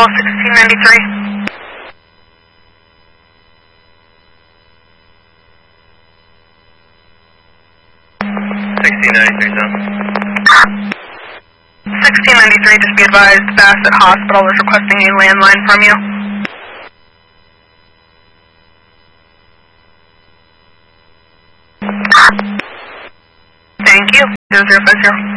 Hospital, 1693. Just be advised, Bassett Hospital is requesting a landline from you. Thank you. 0050.